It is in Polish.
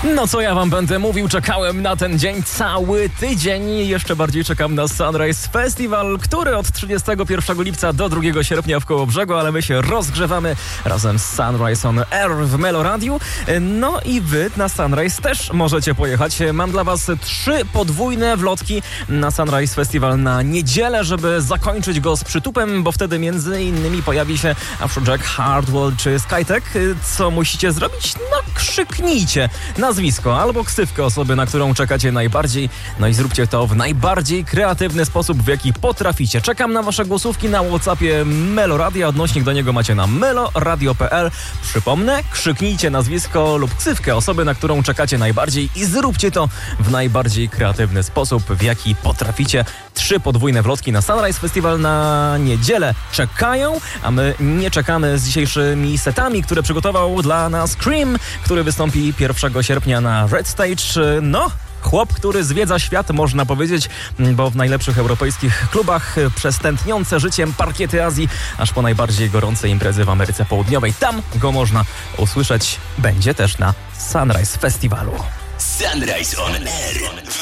No co ja wam będę mówił, czekałem na ten dzień cały tydzień. Jeszcze bardziej czekam na Sunrise Festival, który od 31 lipca do 2 sierpnia w Kołobrzegu, ale my się rozgrzewamy razem z Sunrise on Air w Meloradiu. No i wy na Sunrise też możecie pojechać. Mam dla was 3 podwójne wlotki na Sunrise Festival na niedzielę, żeby zakończyć go z przytupem, bo wtedy między innymi pojawi się Afrojack, Hardwell czy Skytech. Co musicie zrobić? No krzyknijcie nazwisko albo ksywkę osoby, na którą czekacie najbardziej. No i zróbcie to w najbardziej kreatywny sposób, w jaki potraficie. Czekam na wasze głosówki na WhatsAppie Meloradia. Odnośnik do niego macie na meloradio.pl. Przypomnę, krzyknijcie nazwisko lub ksywkę osoby, na którą czekacie najbardziej i zróbcie to w najbardziej kreatywny sposób, w jaki potraficie. 3 podwójne wlotki na Sunrise Festival na niedzielę czekają, a my nie czekamy z dzisiejszymi setami, które przygotował dla nas Cream, który wystąpi 1 sierpnia na Red Stage. No, chłop, który zwiedza świat, można powiedzieć, bo w najlepszych europejskich klubach, przez tętniące życiem parkiety Azji, aż po najbardziej gorące imprezy w Ameryce Południowej. Tam go można usłyszeć. Będzie też na Sunrise Festivalu. Sunrise on Air.